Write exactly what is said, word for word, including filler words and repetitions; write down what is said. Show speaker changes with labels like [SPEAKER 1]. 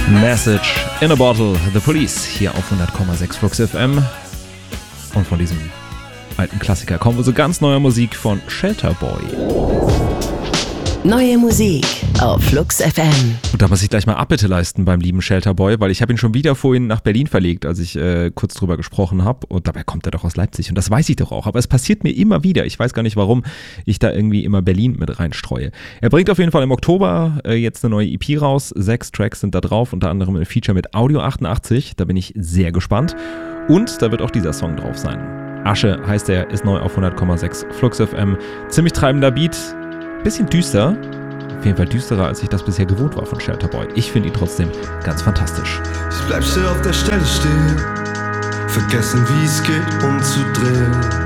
[SPEAKER 1] Message in a Bottle, The Police, hier auf hundert Komma sechs Flux F M. Und von diesem alten Klassiker kommen wir so ganz neuer Musik von Shelter Boy.
[SPEAKER 2] Neue Musik auf Flux F M.
[SPEAKER 1] Und da muss ich gleich mal Abbitte leisten beim lieben Shelter Boy, weil ich habe ihn schon wieder vorhin nach Berlin verlegt, als ich äh, kurz drüber gesprochen habe. Und dabei kommt er doch aus Leipzig und das weiß ich doch auch. Aber es passiert mir immer wieder. Ich weiß gar nicht, warum ich da irgendwie immer Berlin mit reinstreue. Er bringt auf jeden Fall im Oktober äh, jetzt eine neue E P raus. Sechs Tracks sind da drauf, unter anderem ein Feature mit Audio achtundachtzig. Da bin ich sehr gespannt. Und da wird auch dieser Song drauf sein. Asche heißt er, ist neu auf hundert Komma sechs Flux F M. Ziemlich treibender Beat. Bisschen düster, auf jeden Fall düsterer, als ich das bisher gewohnt war von Shelter Boy. Ich finde ihn trotzdem ganz fantastisch.
[SPEAKER 3] Ich bleib still auf der Stelle stehen, vergessen wie es geht umzudrehen.